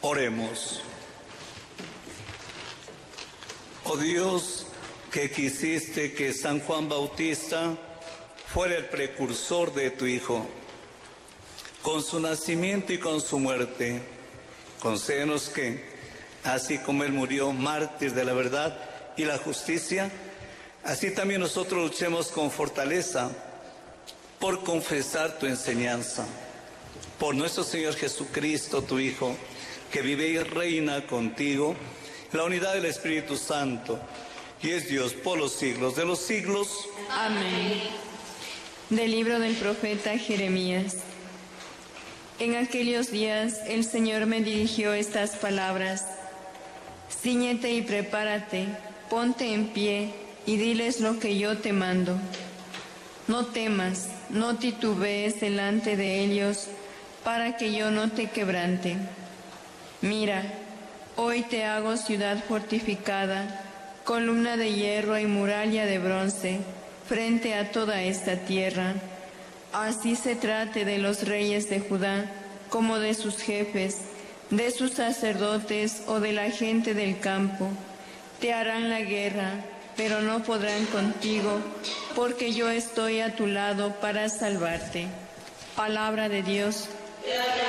Oremos. Oh Dios, que quisiste que San Juan Bautista fuera el precursor de tu Hijo, con su nacimiento y con su muerte, concédenos que, así como Él murió mártir de la verdad y la justicia, así también nosotros luchemos con fortaleza por confesar tu enseñanza. Por nuestro Señor Jesucristo, tu Hijo, que vive y reina contigo, la unidad del Espíritu Santo, y es Dios por los siglos de los siglos. Amén. Del libro del profeta Jeremías. En aquellos días el Señor me dirigió estas palabras: Cíñete y prepárate, ponte en pie y diles lo que yo te mando. No temas, no titubees delante de ellos, para que yo no te quebrante. Mira, hoy te hago ciudad fortificada, columna de hierro y muralla de bronce, frente a toda esta tierra. Así se trate de los reyes de Judá, como de sus jefes, de sus sacerdotes o de la gente del campo. Te harán la guerra, pero no podrán contigo, porque yo estoy a tu lado para salvarte. Palabra de Dios. Te